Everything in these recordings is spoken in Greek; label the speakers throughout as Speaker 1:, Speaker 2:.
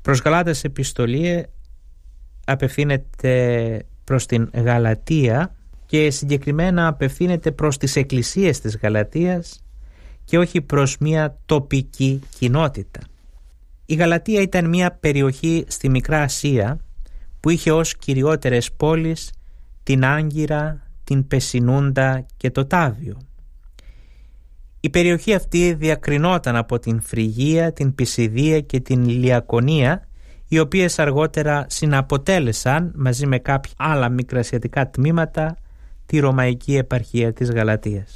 Speaker 1: Προς Γαλάτας επιστολή απευθύνεται προς την Γαλατία και συγκεκριμένα απευθύνεται προς τις εκκλησίες της Γαλατίας και όχι προς μια τοπική κοινότητα. Η Γαλατία ήταν μια περιοχή στη Μικρά Ασία που είχε ως κυριότερες πόλεις την Άγκυρα, την Πεσινούντα και το Τάβιο. Η περιοχή αυτή διακρινόταν από την Φρυγία, την Πισιδία και την Λιακωνία, οι οποίες αργότερα συναποτέλεσαν μαζί με κάποια άλλα μικρασιατικά τμήματα τη Ρωμαϊκή επαρχία της Γαλατίας.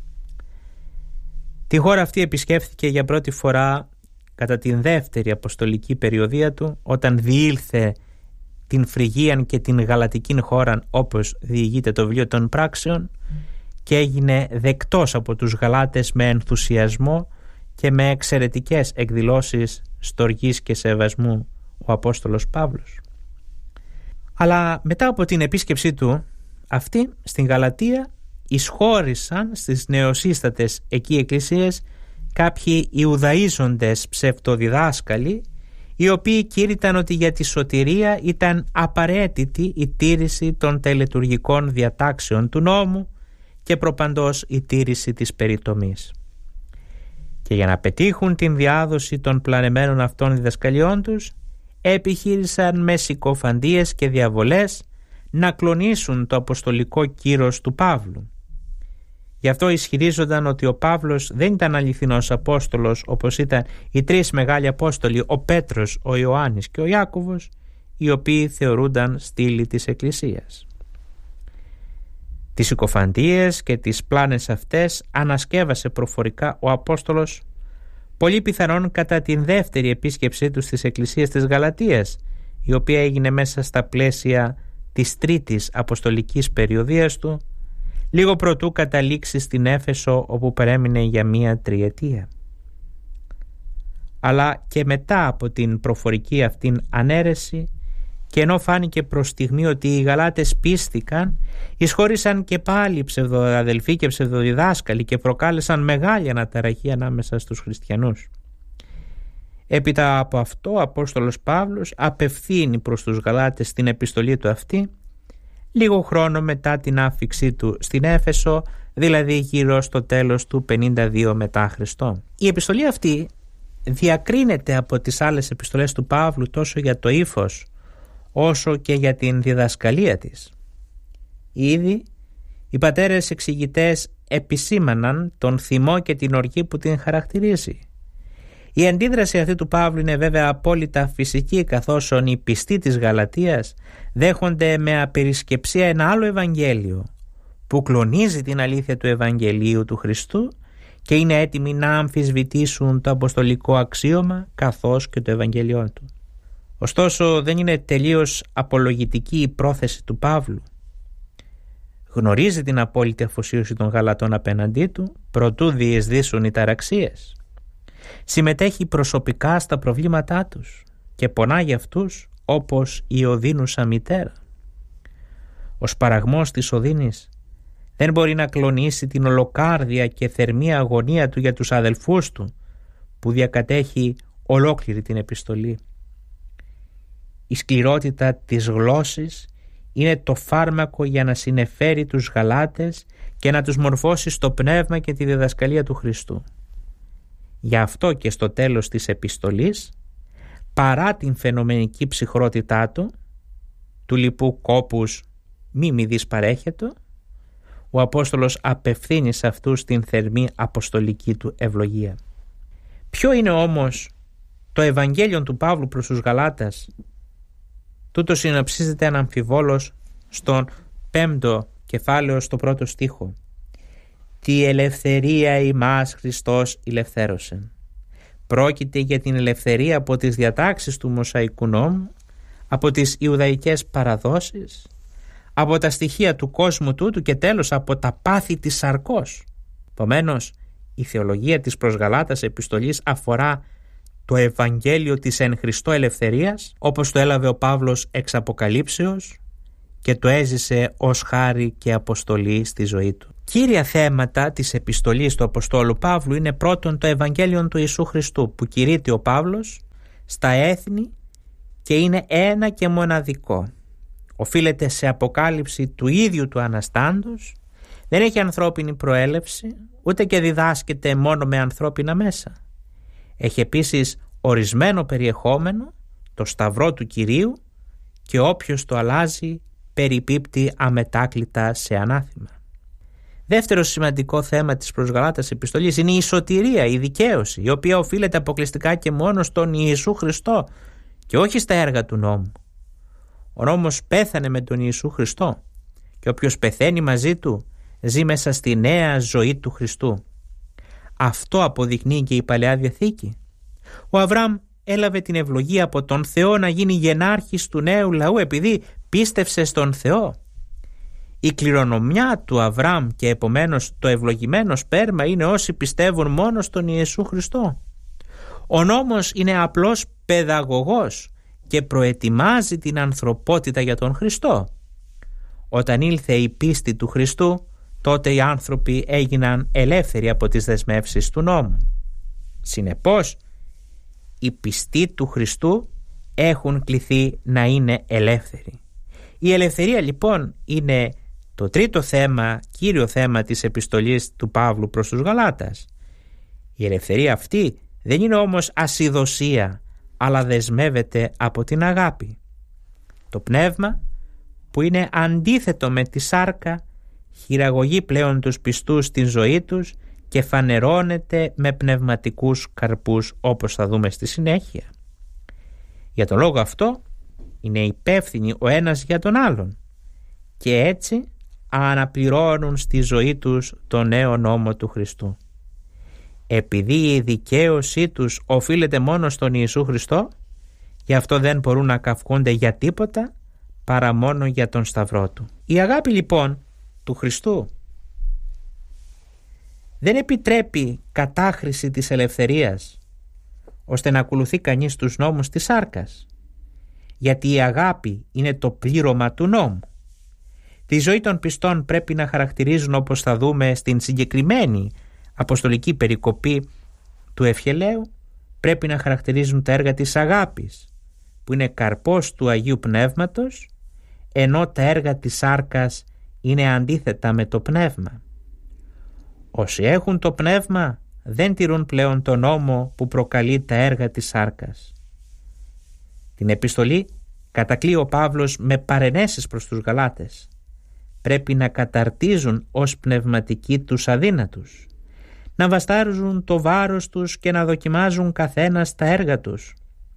Speaker 1: Τη χώρα αυτή επισκέφθηκε για πρώτη φορά κατά την δεύτερη αποστολική περιοδία του, όταν διήλθε την Φρυγίαν και την Γαλατικήν χώραν, όπως διηγείται το βιβλίο των Πράξεων, και έγινε δεκτός από τους Γαλάτες με ενθουσιασμό και με εξαιρετικές εκδηλώσεις στοργής και σεβασμού ο Απόστολος Παύλος. Αλλά μετά από την επίσκεψή του αυτή στην Γαλατία εισχώρησαν στις νεοσύστατες εκεί εκκλησίες κάποιοι Ιουδαΐζοντες ψευτοδιδάσκαλοι, οι οποίοι κήρυταν ότι για τη σωτηρία ήταν απαραίτητη η τήρηση των τελετουργικών διατάξεων του νόμου και προπαντός η τήρηση της περιτομής. Και για να πετύχουν την διάδοση των πλανεμένων αυτών διδασκαλιών τους, επιχείρησαν με συκοφαντίες και διαβολές να κλονίσουν το αποστολικό κύρος του Παύλου. Γι' αυτό ισχυρίζονταν ότι ο Παύλος δεν ήταν αληθινός Απόστολος, όπως ήταν οι τρεις μεγάλοι Απόστολοι, ο Πέτρος, ο Ιωάννης και ο Ιάκωβος, οι οποίοι θεωρούνταν στήλοι της Εκκλησίας. Τις συκοφαντίες και τις πλάνες αυτές ανασκεύασε προφορικά ο Απόστολος, πολύ πιθανόν κατά την δεύτερη επίσκεψή του στις εκκλησίες της Γαλατίας, η οποία έγινε μέσα στα πλαίσια της τρίτης αποστολικής περιοδίας του, λίγο προτού καταλήξει στην Έφεσο, όπου παρέμεινε για μία τριετία. Αλλά και μετά από την προφορική αυτήν ανέρεση, και ενώ φάνηκε προς στιγμή ότι οι Γαλάτες πίστηκαν, εισχώρησαν και πάλι ψευδοαδελφοί και ψευδοδιδάσκαλοι και προκάλεσαν μεγάλη αναταραχή ανάμεσα στους χριστιανούς. Έπειτα από αυτό ο Απόστολος Παύλος απευθύνει προς τους Γαλάτες την επιστολή του αυτή λίγο χρόνο μετά την άφιξή του στην Έφεσο, δηλαδή γύρω στο τέλος του 52 μετά Χριστό. Η επιστολή αυτή διακρίνεται από τις άλλες επιστολές του Παύλου τόσο για το ύφος όσο και για την διδασκαλία της. Ήδη οι πατέρες εξηγητές επισήμαναν τον θυμό και την οργή που την χαρακτηρίζει. Η αντίδραση αυτή του Παύλου είναι βέβαια απόλυτα φυσική, καθώς οι πιστοί της Γαλατίας δέχονται με απερισκεψία ένα άλλο Ευαγγέλιο που κλονίζει την αλήθεια του Ευαγγελίου του Χριστού και είναι έτοιμοι να αμφισβητήσουν το αποστολικό αξίωμα καθώς και το Ευαγγέλιο του. Ωστόσο δεν είναι τελείως απολογητική η πρόθεση του Παύλου. Γνωρίζει την απόλυτη αφοσίωση των Γαλατών απέναντί του προτού διεισδύσουν οι ταραξίες. Συμμετέχει προσωπικά στα προβλήματά τους και πονά για αυτούς όπως η οδύνουσα μητέρα. Ο σπαραγμός της οδύνης δεν μπορεί να κλονίσει την ολοκάρδια και θερμή αγωνία του για τους αδελφούς του, που διακατέχει ολόκληρη την επιστολή. Η σκληρότητα της γλώσσης είναι το φάρμακο για να συνεφέρει τους Γαλάτες και να τους μορφώσει στο πνεύμα και τη διδασκαλία του Χριστού. Γι' αυτό και στο τέλος της επιστολής, παρά την φαινομενική ψυχρότητά του λοιπού κόπους μη δυσπαρέχετο, ο Απόστολος απευθύνει σε αυτούς την θερμή αποστολική του ευλογία. Ποιο είναι όμως το Ευαγγέλιο του Παύλου προς τους Γαλάτας? Τούτο συνοψίζεται αναμφιβόλως στον 5ο κεφάλαιο, στο 1ο στίχο. «Τη ελευθερία ημάς Χριστός ελευθέρωσε». Πρόκειται για την ελευθερία από τις διατάξεις του Μωσαϊκού νόμου, από τις Ιουδαϊκές παραδόσεις, από τα στοιχεία του κόσμου τούτου και τέλος από τα πάθη της σαρκός. Επομένως, η θεολογία της προς Γαλάτας επιστολής αφορά το Ευαγγέλιο της εν Χριστώ ελευθερίας, όπως το έλαβε ο Παύλος εξ Αποκαλύψεως και το έζησε ως χάρη και αποστολή στη ζωή του. Κύρια θέματα της επιστολής του Αποστόλου Παύλου είναι πρώτον το Ευαγγέλιο του Ιησού Χριστού, που κηρύττει ο Παύλος στα έθνη και είναι ένα και μοναδικό. Οφείλεται σε αποκάλυψη του ίδιου του αναστάντος, δεν έχει ανθρώπινη προέλευση, ούτε και διδάσκεται μόνο με ανθρώπινα μέσα. Έχει επίσης ορισμένο περιεχόμενο, το σταυρό του Κυρίου, και όποιος το αλλάζει περιπίπτει αμετάκλητα σε ανάθημα. Δεύτερο σημαντικό θέμα της προς Γαλάτας επιστολής είναι η σωτηρία, η δικαίωση, η οποία οφείλεται αποκλειστικά και μόνο στον Ιησού Χριστό και όχι στα έργα του νόμου. Ο νόμος πέθανε με τον Ιησού Χριστό και όποιος πεθαίνει μαζί του ζει μέσα στη νέα ζωή του Χριστού. Αυτό αποδεικνύει και η Παλαιά Διαθήκη. Ο Αβραάμ έλαβε την ευλογία από τον Θεό να γίνει γενάρχης του νέου λαού επειδή πίστευσε στον Θεό. Η κληρονομιά του Αβραάμ και επομένως το ευλογημένο σπέρμα είναι όσοι πιστεύουν μόνο στον Ιησού Χριστό. Ο νόμος είναι απλώς παιδαγωγός και προετοιμάζει την ανθρωπότητα για τον Χριστό. Όταν ήλθε η πίστη του Χριστού, τότε οι άνθρωποι έγιναν ελεύθεροι από τις δεσμεύσεις του νόμου. Συνεπώς, οι πιστοί του Χριστού έχουν κληθεί να είναι ελεύθεροι. Η ελευθερία λοιπόν είναι το τρίτο θέμα, κύριο θέμα της επιστολής του Παύλου προς τους Γαλάτας. Η ελευθερία αυτή δεν είναι όμως ασυδοσία, αλλά δεσμεύεται από την αγάπη. Το πνεύμα, που είναι αντίθετο με τη σάρκα, χειραγωγεί πλέον τους πιστούς στην ζωή τους και φανερώνεται με πνευματικούς καρπούς, όπως θα δούμε στη συνέχεια. Για τον λόγο αυτό είναι υπεύθυνοι ο ένας για τον άλλον και έτσι αναπληρώνουν στη ζωή τους τον νέο νόμο του Χριστού. Επειδή η δικαίωσή τους οφείλεται μόνο στον Ιησού Χριστό, γι' αυτό δεν μπορούν να καυχούνται για τίποτα παρά μόνο για τον σταυρό του. Η αγάπη λοιπόν του Χριστού δεν επιτρέπει κατάχρηση της ελευθερίας ώστε να ακολουθεί κανείς τους νόμους της σάρκας, γιατί η αγάπη είναι το πλήρωμα του νόμου. Τη ζωή των πιστών πρέπει να χαρακτηρίζουν, όπως θα δούμε στην συγκεκριμένη αποστολική περικοπή του Ευχελαίου, πρέπει να χαρακτηρίζουν τα έργα της αγάπης, που είναι καρπός του Αγίου Πνεύματος, ενώ τα έργα της σάρκας είναι αντίθετα με το πνεύμα. Όσοι έχουν το πνεύμα δεν τηρούν πλέον τον νόμο που προκαλεί τα έργα της σάρκας. Την επιστολή κατακλεί ο Παύλος με παρενέσεις προς τους Γαλάτες. Πρέπει να καταρτίζουν ως πνευματικοί τους αδύνατους, να βαστάρουν το βάρος τους και να δοκιμάζουν καθένας τα έργα τους,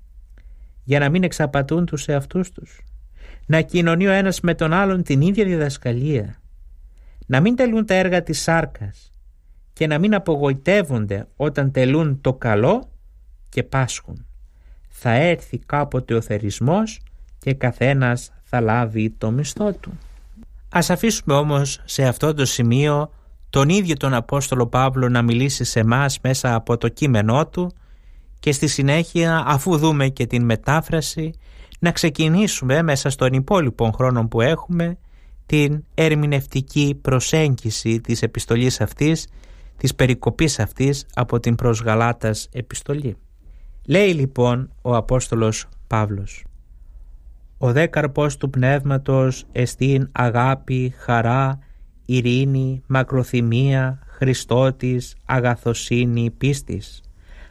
Speaker 1: για να μην εξαπατούν τους εαυτούς τους, να κοινωνεί ο ένας με τον άλλον την ίδια διδασκαλία, να μην τελούν τα έργα της σάρκας και να μην απογοητεύονται όταν τελούν το καλό και πάσχουν. Θα έρθει κάποτε ο θερισμός και καθένας θα λάβει το μισθό του. Ας αφήσουμε όμως σε αυτό το σημείο τον ίδιο τον Απόστολο Παύλο να μιλήσει σε εμάς μέσα από το κείμενό του και στη συνέχεια, αφού δούμε και την μετάφραση, να ξεκινήσουμε μέσα στον υπόλοιπο χρόνο που έχουμε την ερμηνευτική προσέγγιση της επιστολής αυτής, της περικοπής αυτής από την προς Γαλάτας επιστολή. Λέει λοιπόν ο Απόστολος Παύλος: «Ο δε καρπός του πνεύματος εστίν αγάπη, χαρά, ειρήνη, μακροθυμία, χριστότης, αγαθοσύνη, πίστης,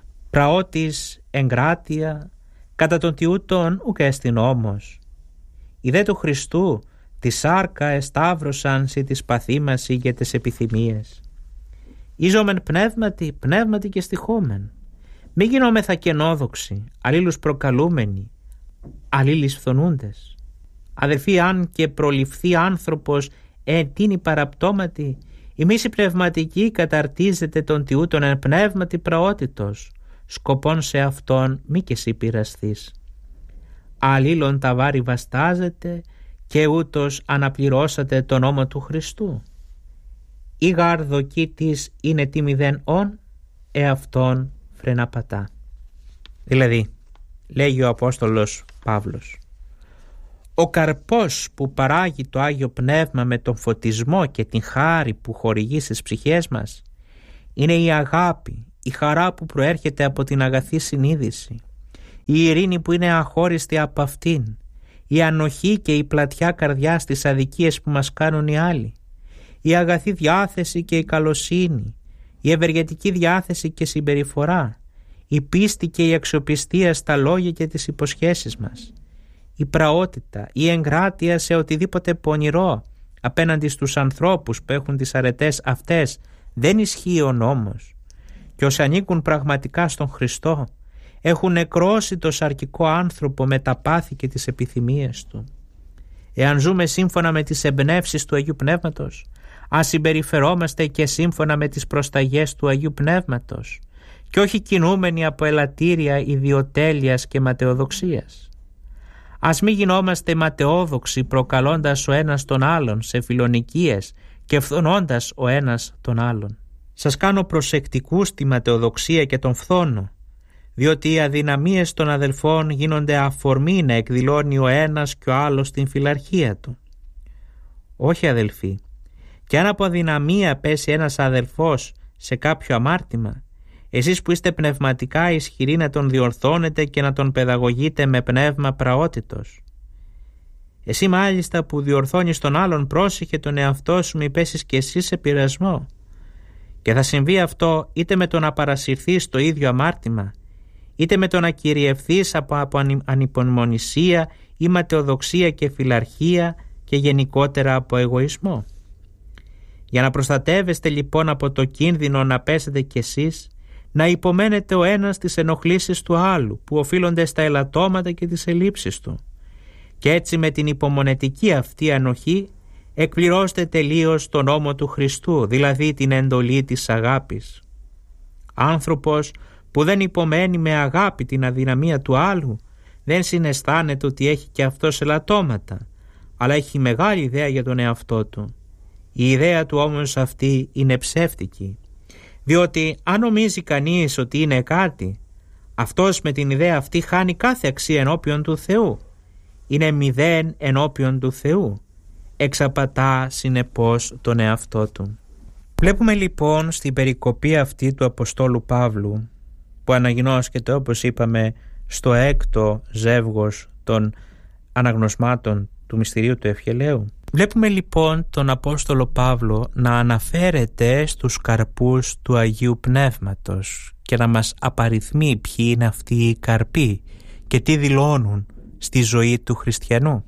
Speaker 1: πραότης, εγκράτεια, κατά των τιούτων ουκ εστιν όμως. Οι δε του Χριστού τη σάρκα εσταύρωσαν σοι της παθήμαση και τις επιθυμίες. Ίζομεν πνεύματι, πνεύματι και στοιχόμεν. Μη γινόμεθα κενόδοξοι, αλλήλους προκαλούμενοι, αλλήλεις φθονούντες. Αδελφοί, αν και προληφθεί άνθρωπος τίνη παραπτώματι, ημείς οι πνευματικοί καταρτίζεται τον τιούτον εν πνεύματι πραότητος, σκοπών σε αυτόν μη και εσύ πειραστείς. Αλλήλων τα βάρη βαστάζετε και ούτως αναπληρώσατε τον νόμο του Χριστού. Η γαρδοκή της είναι τι μηδέν ον, εαυτόν φρεναπατά». Δηλαδή, λέγει ο Απόστολος Παύλος, ο καρπός που παράγει το Άγιο Πνεύμα με τον φωτισμό και την χάρη που χορηγεί στις ψυχές μας είναι η αγάπη, η χαρά που προέρχεται από την αγαθή συνείδηση, η ειρήνη που είναι αχώριστη από αυτήν, η ανοχή και η πλατιά καρδιά στις αδικίες που μας κάνουν οι άλλοι, η αγαθή διάθεση και η καλοσύνη, η ευεργετική διάθεση και συμπεριφορά, η πίστη και η αξιοπιστία στα λόγια και τις υποσχέσεις μας, η πραότητα, η εγκράτεια σε οτιδήποτε πονηρό απέναντι στους ανθρώπους που έχουν τις αρετές αυτές. Δεν ισχύει ο νόμος, και όσοι ανήκουν πραγματικά στον Χριστό έχουν νεκρώσει το σαρκικό άνθρωπο με τα πάθη και τις επιθυμίες του. Εάν ζούμε σύμφωνα με τις εμπνεύσεις του Αγίου Πνεύματος, ας συμπεριφερόμαστε και σύμφωνα με τις προσταγές του Αγίου Πνεύματος και όχι κινούμενοι από ελαττήρια ιδιοτέλειας και ματαιοδοξίας. Ας μην γινόμαστε ματαιόδοξοι, προκαλώντας ο ένας τον άλλον σε φιλονικίες και φθονώντας ο ένας τον άλλον. Σας κάνω προσεκτικούς στη ματαιοδοξία και τον φθόνο, διότι οι αδυναμίες των αδελφών γίνονται αφορμή να εκδηλώνει ο ένας και ο άλλος την φιλαρχία του. Όχι, αδελφοί, και αν από αδυναμία πέσει ένας αδελφός σε κάποιο αμάρτημα, εσείς που είστε πνευματικά ισχυροί να τον διορθώνετε και να τον παιδαγωγείτε με πνεύμα πραότητος. Εσύ μάλιστα που διορθώνεις τον άλλον, πρόσεχε τον εαυτό σου μη πέσεις και εσύ σε πειρασμό. Και θα συμβεί αυτό είτε με το να παρασυρθείς στο ίδιο αμάρτημα, είτε με το να κυριευθείς από ανυπομονησία ή ματαιοδοξία και φιλαρχία και γενικότερα από εγωισμό. Για να προστατεύεστε λοιπόν από το κίνδυνο να πέσετε κι εσείς, να υπομένετε ο ένας τις ενοχλήσεις του άλλου που οφείλονται στα ελαττώματα και τις ελλείψεις του, και έτσι με την υπομονετική αυτή ανοχή εκπληρώστε τελείως τον νόμο του Χριστού, δηλαδή την εντολή της αγάπης. Άνθρωπος που δεν υπομένει με αγάπη την αδυναμία του άλλου δεν συναισθάνεται ότι έχει και αυτός ελαττώματα, αλλά έχει μεγάλη ιδέα για τον εαυτό του. Η ιδέα του όμως αυτή είναι ψεύτικη, διότι αν νομίζει κανείς ότι είναι κάτι, αυτός με την ιδέα αυτή χάνει κάθε αξία ενώπιον του Θεού. Είναι μηδέν ενώπιον του Θεού. Εξαπατά συνεπώς τον εαυτό του. Βλέπουμε λοιπόν στην περικοπή αυτή του Αποστόλου Παύλου, που αναγνώσκεται όπως είπαμε στο 6ο ζεύγος των αναγνωσμάτων του μυστηρίου του Ευχελαίου. Βλέπουμε λοιπόν τον Απόστολο Παύλο να αναφέρεται στους καρπούς του Αγίου Πνεύματος και να μας απαριθμεί ποιοι είναι αυτοί οι καρποί και τι δηλώνουν στη ζωή του χριστιανού.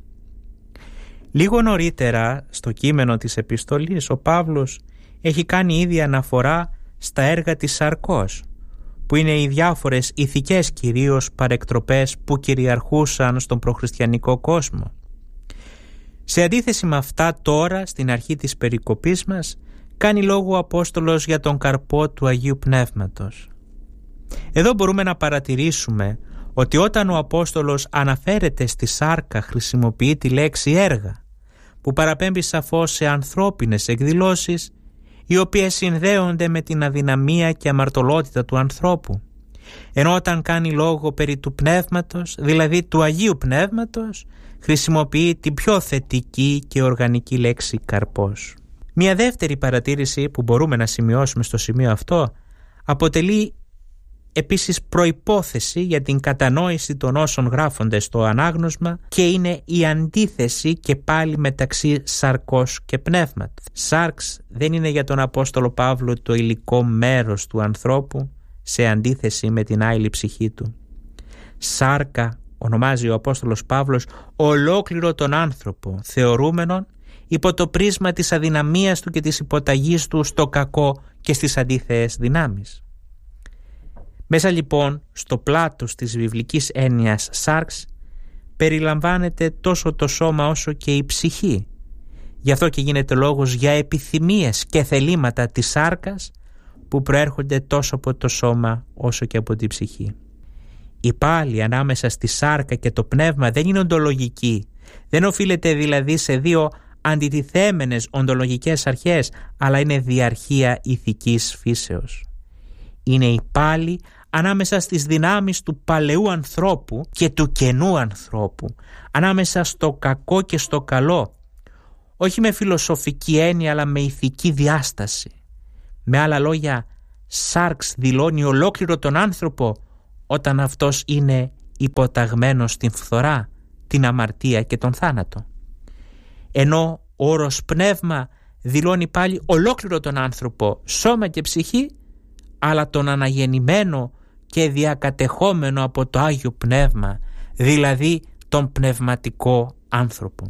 Speaker 1: Λίγο νωρίτερα στο κείμενο της επιστολής ο Παύλος έχει κάνει ήδη αναφορά στα έργα της σαρκός, που είναι οι διάφορες ηθικές κυρίως παρεκτροπές που κυριαρχούσαν στον προχριστιανικό κόσμο. Σε αντίθεση με αυτά, τώρα στην αρχή της περικοπής μας κάνει λόγο ο Απόστολος για τον καρπό του Αγίου Πνεύματος. Εδώ μπορούμε να παρατηρήσουμε ότι όταν ο Απόστολος αναφέρεται στη σάρκα χρησιμοποιεί τη λέξη έργα, που παραπέμπει σαφώς σε ανθρώπινες εκδηλώσεις οι οποίες συνδέονται με την αδυναμία και αμαρτωλότητα του ανθρώπου, ενώ όταν κάνει λόγο περί του πνεύματος, δηλαδή του Αγίου Πνεύματος, χρησιμοποιεί την πιο θετική και οργανική λέξη καρπός. Μια δεύτερη παρατήρηση που μπορούμε να σημειώσουμε στο σημείο αυτό αποτελεί επίσης προϋπόθεση για την κατανόηση των όσων γράφονται στο ανάγνωσμα και είναι η αντίθεση και πάλι μεταξύ σαρκός και πνεύματος. Σάρξ δεν είναι για τον Απόστολο Παύλο το υλικό μέρος του ανθρώπου σε αντίθεση με την άειλη ψυχή του. Σάρκα ονομάζει ο Απόστολος Παύλος ολόκληρο τον άνθρωπο, θεωρούμενον υπό το πρίσμα της αδυναμίας του και της υποταγής του στο κακό και στις αντίθεες δυνάμεις. Μέσα λοιπόν στο πλάτος της βιβλικής έννοιας σάρξ περιλαμβάνεται τόσο το σώμα όσο και η ψυχή. Γι' αυτό και γίνεται λόγος για επιθυμίες και θελήματα της σάρκας που προέρχονται τόσο από το σώμα όσο και από την ψυχή. Η πάλι ανάμεσα στη σάρκα και το πνεύμα δεν είναι οντολογική, δεν οφείλεται δηλαδή σε δύο αντιτιθέμενες οντολογικές αρχές, αλλά είναι διαρχία ηθικής φύσεως. Είναι η πάλι ανάμεσα στις δυνάμεις του παλαιού ανθρώπου και του καινού ανθρώπου, ανάμεσα στο κακό και στο καλό, όχι με φιλοσοφική έννοια αλλά με ηθική διάσταση. Με άλλα λόγια, σάρξ δηλώνει ολόκληρο τον άνθρωπο όταν αυτός είναι υποταγμένος στην φθορά, την αμαρτία και τον θάνατο. Ενώ ο όρος πνεύμα δηλώνει πάλι ολόκληρο τον άνθρωπο, σώμα και ψυχή, αλλά τον αναγεννημένο και διακατεχόμενο από το Άγιο Πνεύμα, δηλαδή τον πνευματικό άνθρωπο.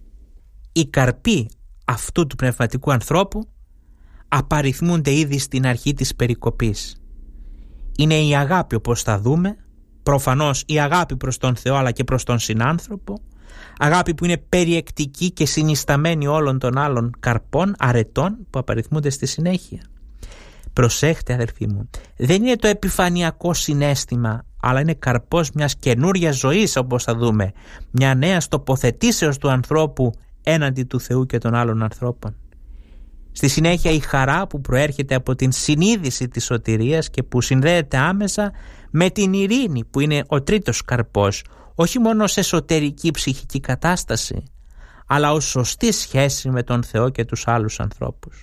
Speaker 1: Οι καρποί αυτού του πνευματικού ανθρώπου απαριθμούνται ήδη στην αρχή της περικοπής. Είναι η αγάπη, όπως θα δούμε, προφανώς η αγάπη προς τον Θεό αλλά και προς τον συνάνθρωπο, αγάπη που είναι περιεκτική και συνισταμένη όλων των άλλων καρπών, αρετών που απαριθμούνται στη συνέχεια. Προσέχτε αδελφοί μου, δεν είναι το επιφανειακό συναίσθημα, αλλά είναι καρπός μιας καινούριας ζωής, όπως θα δούμε, μια νέα τοποθετήσεως του ανθρώπου έναντι του Θεού και των άλλων ανθρώπων. Στη συνέχεια η χαρά που προέρχεται από την συνείδηση της σωτηρίας και που συνδέεται άμεσα με την ειρήνη που είναι ο τρίτος καρπός, όχι μόνο σε εσωτερική ψυχική κατάσταση, αλλά ως σωστή σχέση με τον Θεό και τους άλλους ανθρώπους.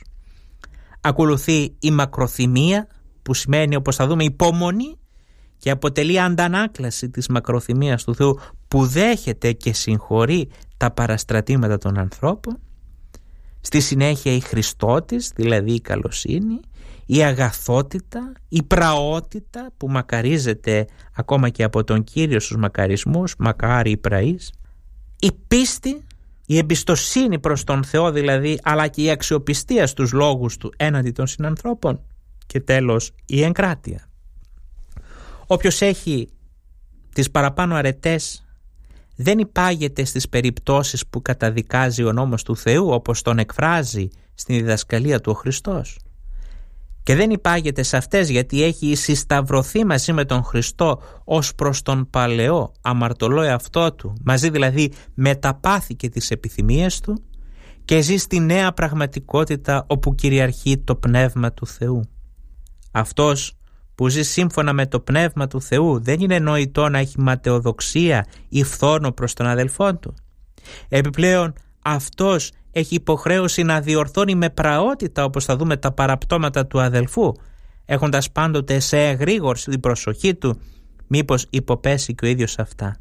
Speaker 1: Ακολουθεί η μακροθυμία που σημαίνει, όπως θα δούμε, υπομονή και αποτελεί αντανάκλαση της μακροθυμίας του Θεού που δέχεται και συγχωρεί τα παραστρατήματα των ανθρώπων. Στη συνέχεια η Χριστότης, δηλαδή η καλοσύνη, η αγαθότητα, η πραότητα που μακαρίζεται ακόμα και από τον Κύριο στους μακαρισμούς, μακάρι η πραής, η πίστη, η εμπιστοσύνη προς τον Θεό δηλαδή, αλλά και η αξιοπιστία στους λόγους του έναντι των συνανθρώπων και τέλος η εγκράτεια. Όποιος έχει τις παραπάνω αρετές δεν υπάγεται στις περιπτώσεις που καταδικάζει ο νόμος του Θεού όπως τον εκφράζει στην διδασκαλία του ο Χριστός, και δεν υπάγεται σε αυτές γιατί έχει συσταυρωθεί μαζί με τον Χριστό ως προς τον παλαιό αμαρτωλό εαυτό του, μαζί δηλαδή με τα πάθη και τις επιθυμίες του, και ζει στη νέα πραγματικότητα όπου κυριαρχεί το Πνεύμα του Θεού. Αυτός που ζει σύμφωνα με το Πνεύμα του Θεού δεν είναι νοητό να έχει ματαιοδοξία ή φθόνο προς τον αδελφό του. Επιπλέον αυτός έχει υποχρέωση να διορθώνει με πραότητα, όπως θα δούμε, τα παραπτώματα του αδελφού, έχοντας πάντοτε σε εγρήγορση την προσοχή του μήπως υποπέσει και ο ίδιος αυτά.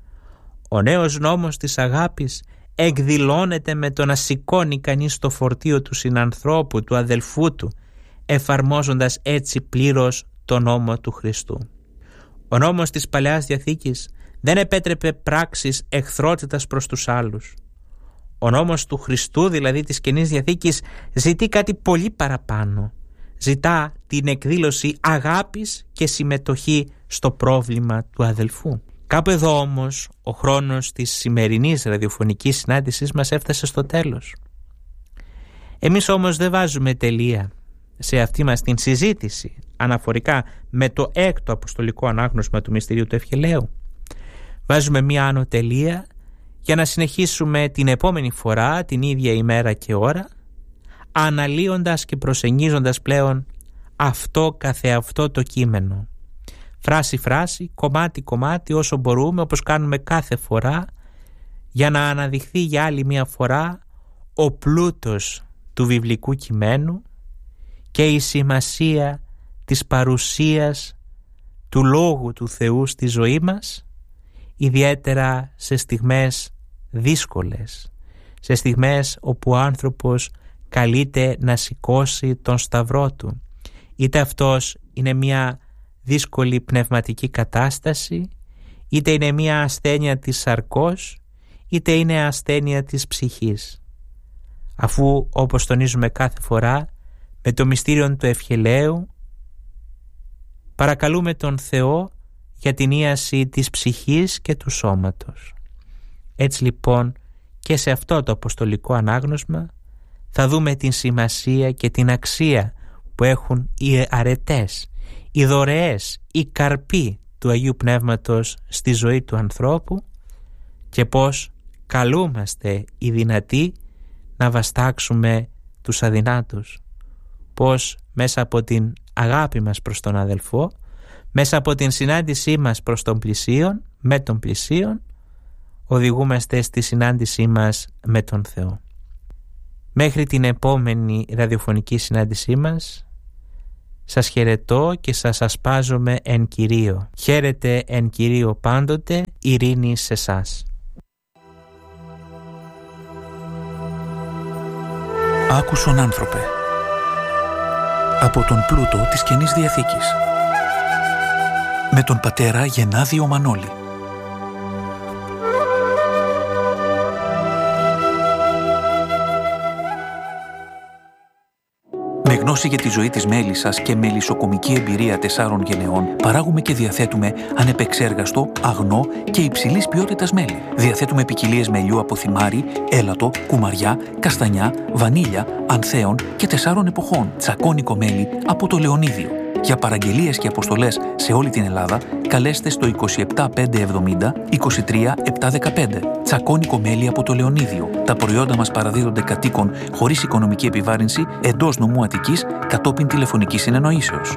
Speaker 1: Ο νέος νόμος της αγάπης εκδηλώνεται με το να σηκώνει κανείς το φορτίο του συνανθρώπου, του αδελφού του, εφαρμόζοντας έτσι πλήρως το νόμο του Χριστού. Ο νόμος της Παλαιάς Διαθήκης δεν επέτρεπε πράξεις εχθρότητας προς τους άλλους. Ο νόμος του Χριστού, δηλαδή της Καινής Διαθήκης, ζητεί κάτι πολύ παραπάνω. Ζητά την εκδήλωση αγάπης και συμμετοχή στο πρόβλημα του αδελφού. Κάπου εδώ όμως ο χρόνος της σημερινής ραδιοφωνικής συνάντησης μας έφτασε στο τέλος. Εμείς όμως δεν βάζουμε τελεία σε αυτή μας την συζήτηση αναφορικά με το έκτο αποστολικό ανάγνωσμα του μυστηρίου του Ευχελαίου. Βάζουμε μία άνω τελεία για να συνεχίσουμε την επόμενη φορά, την ίδια ημέρα και ώρα, αναλύοντας και προσεγγίζοντας πλέον αυτό καθεαυτό το κείμενο. Φράση-φράση, κομμάτι-κομμάτι, όσο μπορούμε, όπως κάνουμε κάθε φορά, για να αναδειχθεί για άλλη μία φορά ο πλούτος του βιβλικού κειμένου και η σημασία της παρουσίας του Λόγου του Θεού στη ζωή μας, ιδιαίτερα σε στιγμές δύσκολες, σε στιγμές όπου ο άνθρωπος καλείται να σηκώσει τον σταυρό του. Είτε αυτός είναι μια δύσκολη πνευματική κατάσταση, είτε είναι μια ασθένεια της σαρκός, είτε είναι ασθένεια της ψυχής. Αφού, όπως τονίζουμε κάθε φορά, με το μυστήριο του Ευχελαίου παρακαλούμε τον Θεό για την ίαση της ψυχής και του σώματος. Έτσι λοιπόν και σε αυτό το αποστολικό ανάγνωσμα θα δούμε την σημασία και την αξία που έχουν οι αρετές, οι δωρεές, οι καρποί του Αγίου Πνεύματος στη ζωή του ανθρώπου και πώς καλούμαστε οι δυνατοί να βαστάξουμε τους αδυνάτους. Πώς μέσα από την αγάπη μας προς τον αδελφό, μέσα από την συνάντησή μας προς τον πλησίον, με τον πλησίον, οδηγούμαστε στη συνάντησή μας με τον Θεό. Μέχρι την επόμενη ραδιοφωνική συνάντησή μας, Σας χαιρετώ και σας ασπάζομαι εν Κυρίω. Χαίρετε εν Κυρίω πάντοτε, ειρήνη σε εσάς.
Speaker 2: Άκουσον άνθρωπε, από τον πλούτο της Καινής Διαθήκης, με τον πατέρα Γενάδιο Μανώλη. Με γνώση για τη ζωή της μέλισσας και μελισσοκομική εμπειρία 4 γενεών, παράγουμε και διαθέτουμε ανεπεξέργαστο, αγνό και υψηλής ποιότητας μέλι. Διαθέτουμε ποικιλίες μελιού από θυμάρι, έλατο, κουμαριά, καστανιά, βανίλια, ανθέων και 4 εποχών. Τσακώνικο μέλι από το Λεωνίδιο. Για παραγγελίες και αποστολές σε όλη την Ελλάδα, καλέστε στο 27570 23715. Τσακώνικο μέλι από το Λεωνίδιο. Τα προϊόντα μας παραδίδονται κατοίκων χωρίς οικονομική επιβάρυνση εντός νομού Αττικής κατόπιν τηλεφωνικής συνεννοήσεως.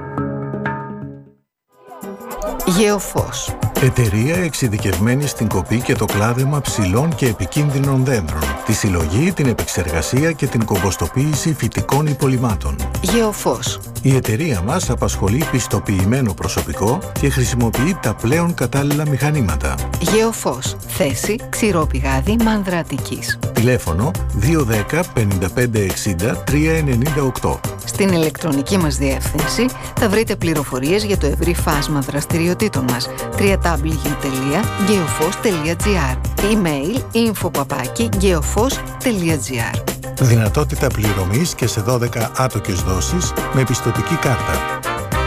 Speaker 3: Γεωφός.
Speaker 4: Εταιρεία εξειδικευμένη στην κοπή και το κλάδεμα ψηλών και επικίνδυνων δέντρων, τη συλλογή, την επεξεργασία και την κομποστοποίηση φυτικών υπολειμμάτων.
Speaker 3: Γεωφός.
Speaker 4: Η εταιρεία μας απασχολεί πιστοποιημένο προσωπικό και χρησιμοποιεί τα πλέον κατάλληλα μηχανήματα.
Speaker 3: Γεωφός. Θέση Ξηρόπηγάδι Μάνδρα Αττικής.
Speaker 4: Τηλέφωνο 210 55 60 398.
Speaker 3: Στην ηλεκτρονική μας διεύθυνση θα βρείτε πληροφορίες για το ευρύ φάσμα δραστηριοτήτων μας. www.geofos.gr. Email info@geofos.gr.
Speaker 4: Δυνατότητα πληρωμής και σε 12 άτοκες δόσεις με πιστωτική κάρτα.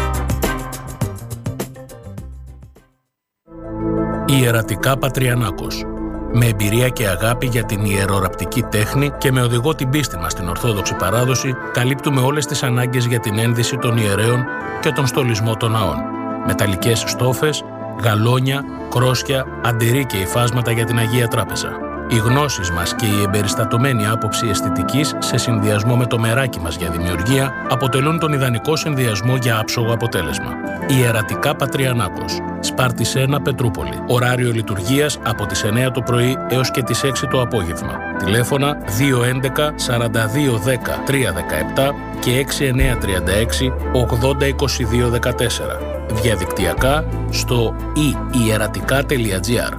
Speaker 5: Ιερατικά Πατριανάκος. Με εμπειρία και αγάπη για την ιεροραπτική τέχνη και με οδηγό την πίστη μας στην Ορθόδοξη παράδοση, καλύπτουμε όλες τις ανάγκες για την ένδυση των ιερέων και τον στολισμό των ναών. Μεταλλικές στόφες, γαλόνια, κρόσια, αντιρρή και υφάσματα για την Αγία Τράπεζα. Οι γνώσεις μας και η εμπεριστατωμένη άποψη αισθητικής σε συνδυασμό με το μεράκι μας για δημιουργία αποτελούν τον ιδανικό συνδυασμό για άψογο αποτέλεσμα. Ιερατικά Πατριανάκος. Σπάρτης 1, Πετρούπολη. Ωράριο λειτουργίας από τις 9 το πρωί έως και τις 6 το απόγευμα. Τηλέφωνα 211 42 10 317 και 6936 80 22 14. Διαδικτυακά στο ieratica.gr.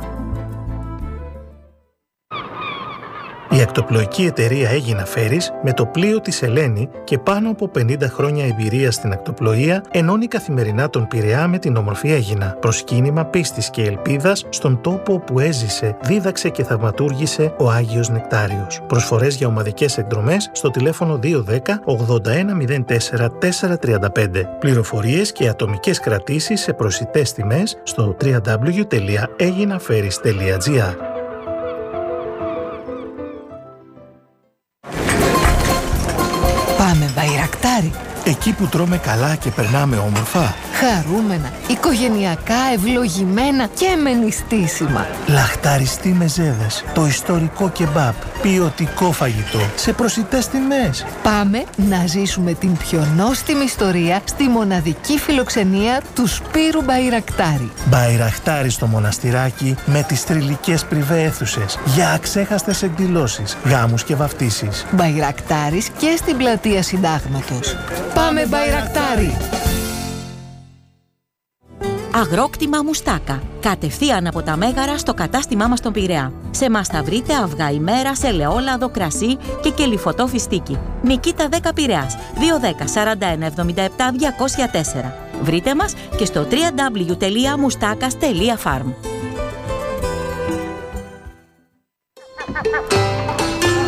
Speaker 6: Η ακτοπλοϊκή εταιρεία Έγινα Φέρις, με το πλοίο της Ελένη και πάνω από 50 χρόνια εμπειρία στην ακτοπλοεία, ενώνει καθημερινά τον Πειραιά με την όμορφη Έγινα. Προσκύνημα πίστης και ελπίδας στον τόπο όπου έζησε, δίδαξε και θαυματούργησε ο Άγιος Νεκτάριος. Προσφορές για ομαδικές εκδρομές στο τηλέφωνο 210 81 04 435. Πληροφορίες και ατομικές κρατήσεις σε προσιτές τιμές στο www.eginaferis.gr.
Speaker 3: Πάμε Μπαϊρακτάρι.
Speaker 6: Εκεί που τρώμε καλά και περνάμε όμορφα.
Speaker 3: Χαρούμενα, οικογενειακά, ευλογημένα και με νηστίσιμα.
Speaker 6: Λαχταριστή μεζέδες, το ιστορικό κεμπάπ, ποιοτικό φαγητό, σε προσιτές τιμές.
Speaker 3: Πάμε να ζήσουμε την πιο νόστιμη ιστορία στη μοναδική φιλοξενία του Σπύρου Μπαϊρακτάρι.
Speaker 6: Μπαϊρακτάρι στο μοναστηράκι με τις θρυλικές πριβέ αίθουσες για αξέχαστες εκδηλώσεις, γάμους και βαφτίσεις.
Speaker 3: Μπαϊρακτάρις και στην πλατεία Συντάγματος. Πάμε Μπαϊρακτάρι!
Speaker 7: Αγρόκτημα Μουστάκα. Κατευθείαν από τα Μέγαρα στο κατάστημά μας στον Πειραιά. Σε μας θα βρείτε αυγά ημέρα, ελαιόλαδο, κρασί και κελυφωτό φιστίκι. Νικήτα 10 Πειραιάς. 210 41 77 204. Βρείτε μας και στο www.moustakas.farm.